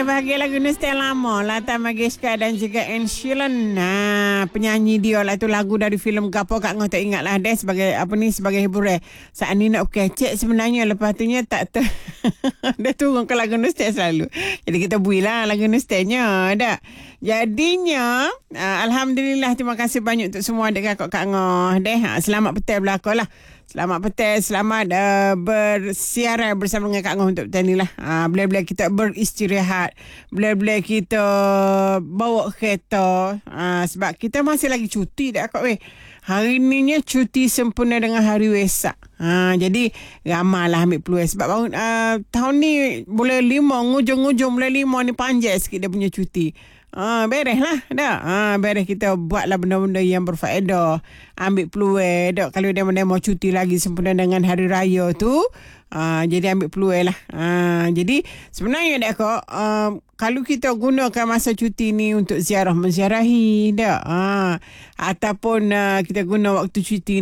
bahagia lagu Nostal lama Lata Mangeshkar dan juga Ed Sheeran. Penyanyi dia lah tu, lagu dari filem gapo Kak Ngah tak ingat lah deh, sebagai apa ni, sebagai hiburan. Saat ni nak kecek sebenarnya, lepas tu nya tak dia turun ke lagu Nostal selalu. Jadi kita bui lah lagu Nostalnya dak. Jadinya alhamdulillah, terima kasih banyak untuk semua adik kakak Kak Ngah deh. Selamat petang belaka lah. Selamat petang, selamat bersiaran bersama dengan Kak Ngah untuk petang ni lah. Bila-bila kita beristirahat, bila-bila kita bawa kereta, sebab kita masih lagi cuti dah Kak weh. Hari ni nya cuti sempurna dengan hari Wesak. Jadi ramai lah ambil peluang sebab baru, tahun ni bulan 5, ngujung-ngujung bulan 5 ni panjang sikit dia punya cuti. Beres lah dah. Beres kita buatlah benda-benda yang berfaedah. Ambil peluang dah. Kalau dia mau cuti lagi sempurna dengan hari raya tu, jadi ambil peluang lah. Jadi sebenarnya dah kok, kalau kita gunakan masa cuti ni untuk ziarah menziarahi dah. Ataupun kita guna waktu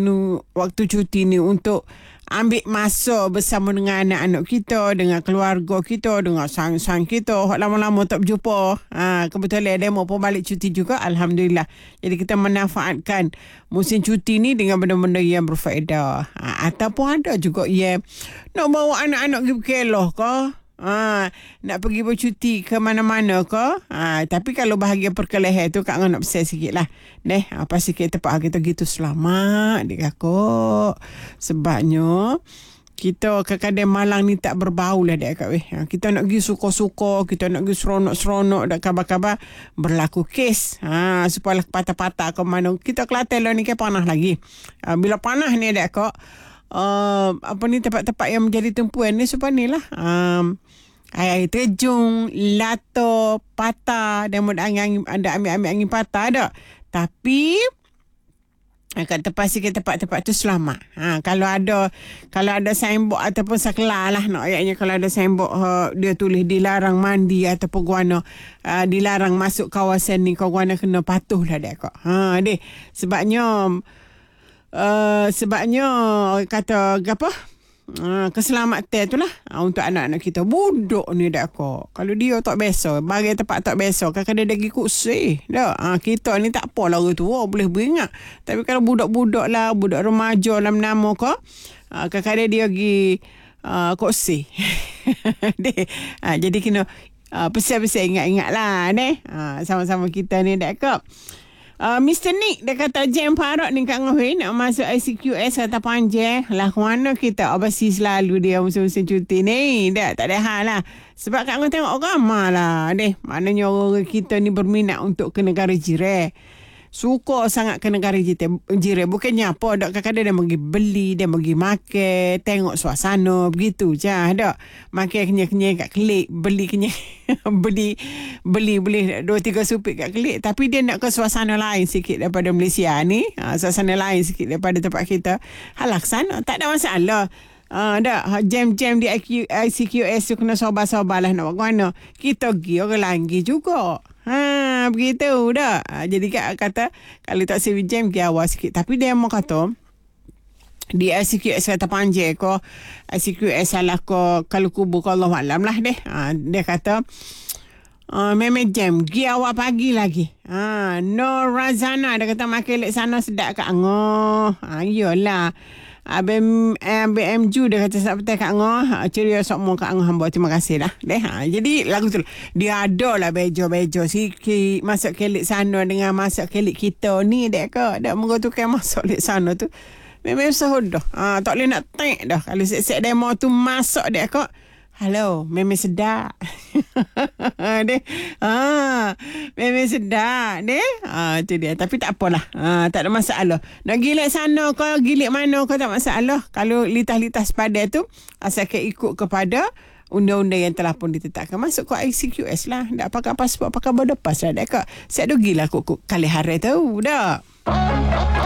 cuti ni untuk ambil masa bersama dengan anak-anak kita, dengan keluarga kita, dengan sang-sang kita. Lama-lama tak berjumpa. Kebetulan dia mau pun balik cuti juga. Alhamdulillah. Jadi kita manfaatkan musim cuti ni dengan benda-benda yang berfaedah. Ataupun ada juga yang nak bawa anak-anak pergi berkelah ke. Nak pergi bercuti ke mana-mana ke. Tapi kalau bahagian perkelahian tu Kak Ngah nak pesan sikit lah. Pasti kita tempat kita gitu selamat dia kakak. Sebabnya kita kadang-kadang malang ni tak berbau lah dia kak weh. Kita nak pergi suka-suka, kita nak pergi seronok-seronok, dak kabar-kabar berlaku kes. Supaya patah-patah ke mana. Kita Kelantan lah ni kan panas lagi. Bila panas ni dak kak, apa ni, tempat-tempat yang menjadi tumpuan ni supaya ni lah. Air terjun, lato, patah, dan ada ambil angin patah dak. Tapi kat tempat tu selamat. Kalau ada signboard ataupun saklar lah, nak ayatnya kalau ada signboard dia tulis dilarang mandi ataupun guana, dilarang masuk kawasan ni, kau guana kena patuh lah dek kak. Deh sebabnya kata apa, keselamatan tu lah untuk anak-anak kita. Budak ni dak kak, kalau dia tak biasa bagi tempat tak biasa, kadang-kadang dia pergi kursi dak. Kita ni tak apa lah orang tua boleh beringat, tapi kalau budak-budak lah, budak remaja lah nama kak, kadang-kadang dia pergi kursi. Jadi kena pesan-pesan ingat-ingat lah sama-sama kita ni dak kak. Mr. Nick dia kata jam parok ni Kak Ngah nak masuk ICQS kata panjang lah. Mana kita overseas selalu dia musim-musim cuti ni. Tak ada hal lah. Sebab Kak Ngah tengok orang lah deh. Maknanya orang kita ni berminat untuk ke negara jiran. Suka sangat ke negara jiran. Bukannya apa, dak kadang-kadang dia pergi beli, dia pergi makan, tengok suasana begitu je dak. Makan kenyang-kenyang kat Kelik, beli kenyang beli 2-3 supit kat Kelik, tapi dia nak ke suasana lain sikit daripada Malaysia ni. Suasana lain sikit daripada tempat kita. Halak sana tak ada masalah. Jam-jam di ICQS tu kena sabar-sabar lah nak buat mana. Kita pergi orang lain juga. Begitu dah. Jadi Kak kata kalau tak sewi jam pergi awal sikit. Tapi dia mau kata di ICQS kata panjang ko, ICQS salah ko, kalau kubur ko Allah malam lah deh. Dia kata memang jam pergi awal pagi lagi. No Razana dia kata makan lek sana sedap Kak Ngah. Iyalah. BMJ dia kata sampai Kak Ngah ceria semua Kak Ngah hamba, terima kasih lah deh. Jadi lagu tu dia ada lah bejo-bejo sikit masuk kelik sana dengan masuk kelik kita ni dek kak. Dak mengotokan masuk kelik sana tu memang sahut dah. Tak boleh nak tek dah kalau set-set demo tu masuk dek kak. Halo, memang sedap. Deh. Memang sedap deh. Itu dia. Tapi tak apalah. Tak ada masalah. Nak gilik sana ke, gilik mana ke, tak masalah. Kalau litas-litas padan tu, asalkan ikut kepada undang-undang yang telah pun ditetapkan. Masuk ke ICQS lah. Tak pakai pasport, pakai border pass lah. Dek kak. Saya dah gila kok kali hari tu. Dah.